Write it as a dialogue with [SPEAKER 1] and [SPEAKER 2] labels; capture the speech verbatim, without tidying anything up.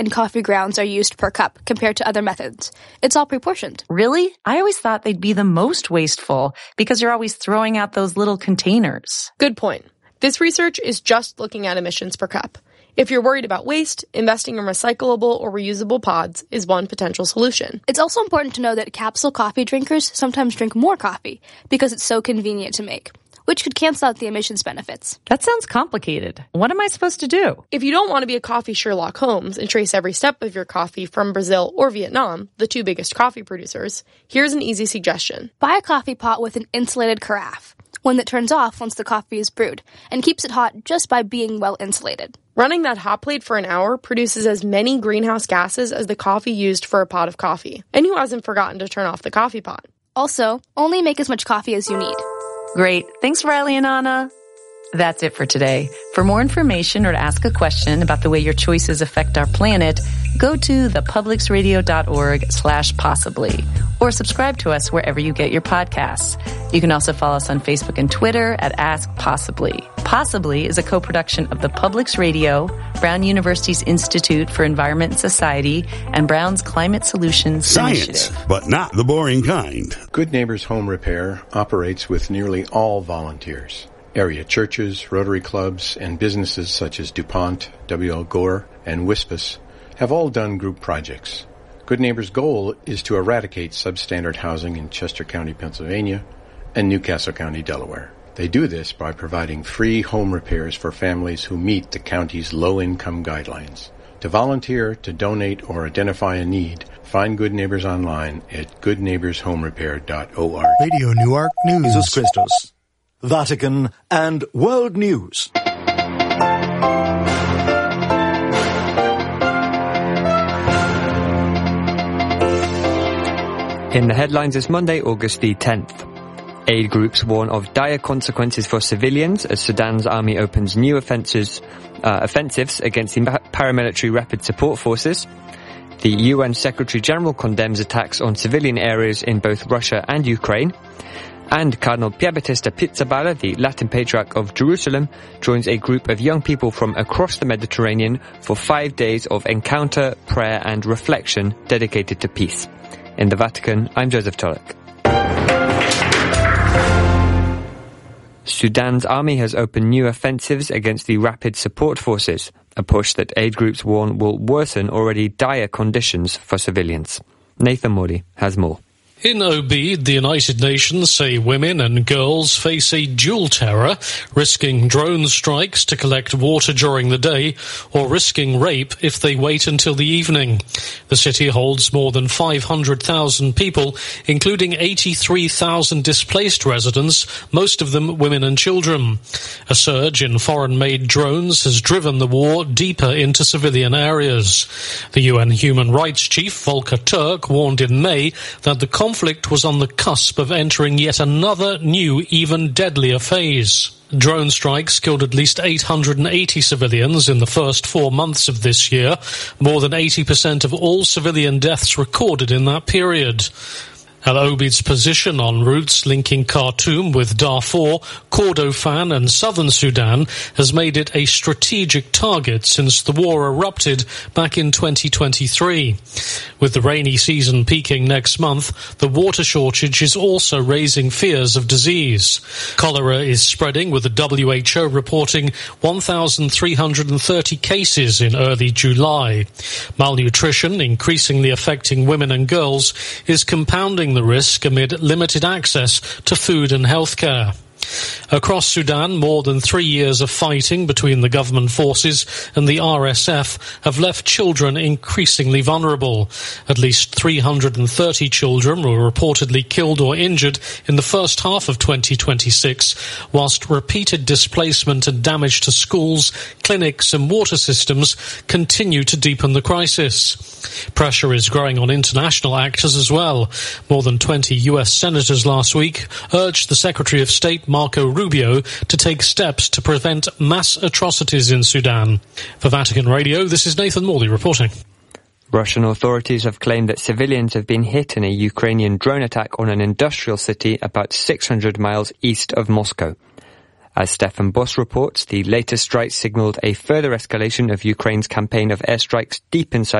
[SPEAKER 1] and coffee grounds are used per cup compared to other methods. It's all proportioned.
[SPEAKER 2] Really? I always thought they'd be the most wasteful because you're always throwing out those little containers.
[SPEAKER 3] Good point. This research is just looking at emissions per cup. If you're worried about waste, investing in recyclable or reusable pods is one potential solution.
[SPEAKER 1] It's also important to know that capsule coffee drinkers sometimes drink more coffee because it's so convenient to make, which could cancel out the emissions benefits.
[SPEAKER 2] That sounds complicated. What am I supposed to do?
[SPEAKER 3] If you don't want to be a coffee Sherlock Holmes and trace every step of your coffee from Brazil or Vietnam, the two biggest coffee producers, here's an easy suggestion.
[SPEAKER 1] Buy a coffee pot with an insulated carafe, one that turns off once the coffee is brewed, and keeps it hot just by being well insulated.
[SPEAKER 3] Running that hot plate for an hour produces as many greenhouse gases as the coffee used for a pot of coffee. And who hasn't forgotten to turn off the coffee pot?
[SPEAKER 1] Also, only make as much coffee as you need.
[SPEAKER 2] Great. Thanks, Riley and Anna. That's it for today. For more information or to ask a question about the way your choices affect our planet, go to thepublicsradio.org slash possibly or subscribe to us wherever you get your podcasts. You can also follow us on Facebook and Twitter at Ask Possibly. Possibly is a co-production of the Publics Radio, Brown University's Institute for Environment and Society, and Brown's Climate Solutions
[SPEAKER 4] Science,
[SPEAKER 2] Initiative.
[SPEAKER 4] But not the boring kind.
[SPEAKER 5] Good Neighbors Home Repair operates with nearly all volunteers. Area churches, Rotary clubs, and businesses such as DuPont, W L. Gore, and WISPAS have all done group projects. Good Neighbors' goal is to eradicate substandard housing in Chester County, Pennsylvania, and Newcastle County, Delaware. They do this by providing free home repairs for families who meet the county's low-income guidelines. To volunteer, to donate, or identify a need, find Good Neighbors online at good neighbors home repair dot org.
[SPEAKER 6] Radio Newark News. Jesus Christus. Vatican and World News.
[SPEAKER 7] In the headlines this Monday, August the tenth. Aid groups warn of dire consequences for civilians as Sudan's army opens new offensives, uh, offensives against the paramilitary rapid support forces. The U N Secretary-General condemns attacks on civilian areas in both Russia and Ukraine. And Cardinal Pierbattista Pizzaballa, the Latin Patriarch of Jerusalem, joins a group of young people from across the Mediterranean for five days of encounter, prayer and reflection dedicated to peace. In the Vatican, I'm Joseph Tulloch. Sudan's army has opened new offensives against the Rapid Support Forces, a push that aid groups warn will worsen already dire conditions for civilians. Nathan Morley has more.
[SPEAKER 8] In Obeid, the United Nations say women and girls face a dual terror, risking drone strikes to collect water during the day or risking rape if they wait until the evening. The city holds more than five hundred thousand people, including eighty-three thousand displaced residents, most of them women and children. A surge in foreign-made drones has driven the war deeper into civilian areas. The U N Human Rights Chief, Volker Turk, warned in May that the conflict was on the cusp of entering yet another new, even deadlier phase. Drone strikes killed at least eight hundred eighty civilians in the first four months of this year, more than eighty percent of all civilian deaths recorded in that period. Al Obeid's position on routes linking Khartoum with Darfur, Kordofan and southern Sudan has made it a strategic target since the war erupted back in twenty twenty-three. With the rainy season peaking next month, the water shortage is also raising fears of disease. Cholera is spreading, with the W H O reporting one thousand three hundred thirty cases in early July. Malnutrition, increasingly affecting women and girls, is compounding the risk amid limited access to food and healthcare. Across Sudan, more than three years of fighting between the government forces and the R S F have left children increasingly vulnerable. At least three hundred thirty children were reportedly killed or injured in the first half of twenty twenty-six, whilst repeated displacement and damage to schools, clinics and water systems continue to deepen the crisis. Pressure is growing on international actors as well. More than twenty U S senators last week urged the Secretary of State Marco Rubio to take steps to prevent mass atrocities in Sudan. For Vatican Radio, this is Nathan Morley reporting.
[SPEAKER 7] Russian authorities have claimed that civilians have been hit in a Ukrainian drone attack on an industrial city about six hundred miles east of Moscow. As Stefan Boss reports, the latest strikes signaled a further escalation of Ukraine's campaign of airstrikes deep inside